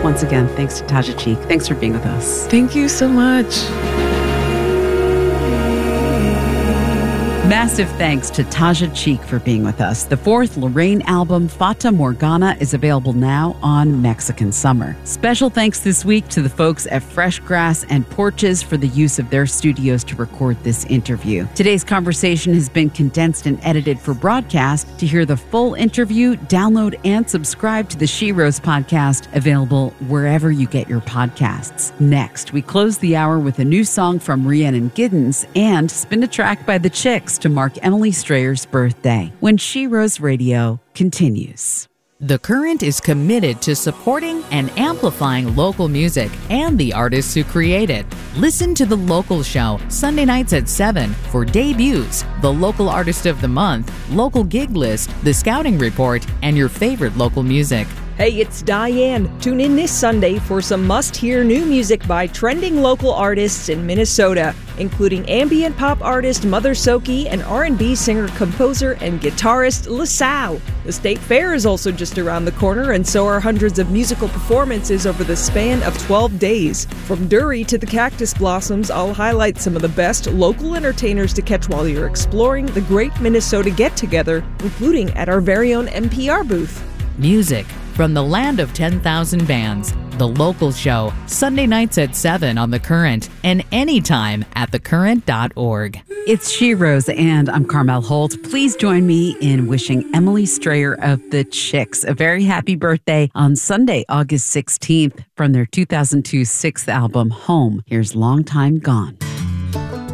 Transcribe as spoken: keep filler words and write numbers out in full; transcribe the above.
Once again, thanks to Taja Cheek. Thanks for being with us. Thank you so much. Massive thanks to Taja Cheek for being with us. The fourth Lorraine album, Fata Morgana, is available now on Mexican Summer. Special thanks this week to the folks at Fresh Grass and Porches for the use of their studios to record this interview. Today's conversation has been condensed and edited for broadcast. To hear the full interview, download and subscribe to the She Rose podcast, available wherever you get your podcasts. Next, we close the hour with a new song from Rhiannon Giddens and spin a track by the Chicks to mark Emily Strayer's birthday, when She Rose Radio continues. The Current is committed to supporting and amplifying local music and the artists who create it. Listen to The Local Show Sunday nights at seven for debuts, the local artist of the month, local gig list, the scouting report, and your favorite local music. Hey, it's Diane. Tune in this Sunday for some must-hear new music by trending local artists in Minnesota, including ambient pop artist Mother Soki and R and B singer-composer and guitarist LaSalle. The State Fair is also just around the corner, and so are hundreds of musical performances over the span of twelve days. From Dury to the Cactus Blossoms, I'll highlight some of the best local entertainers to catch while you're exploring the Great Minnesota Get-Together, including at our very own N P R booth. Music from the land of ten thousand bands. The Local Show, Sunday nights at seven on The Current and anytime at the current dot org. It's She Rose, and I'm Carmel Holt. Please join me in wishing Emily Strayer of the Chicks a very happy birthday on Sunday, August sixteenth, from their two thousand two sixth album, Home. Here's Long Time Gone.